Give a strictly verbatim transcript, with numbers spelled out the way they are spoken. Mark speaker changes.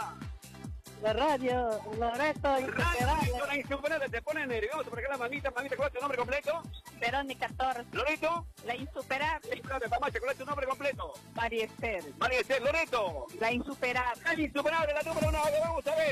Speaker 1: emisora?
Speaker 2: La radio, Loreto,
Speaker 1: Radio, la insuperable, te pone nervioso. Por acá la mamita, mamita, ¿cuál es tu nombre completo?
Speaker 2: Verónica Torres.
Speaker 1: Loreto.
Speaker 2: La insuperable.
Speaker 1: Insuperable, mamá, ¿cuál es tu nombre completo?
Speaker 2: María Esther.
Speaker 1: María Esther, Loreto.
Speaker 2: La insuperable.
Speaker 1: La insuperable, la número uno, vamos a ver.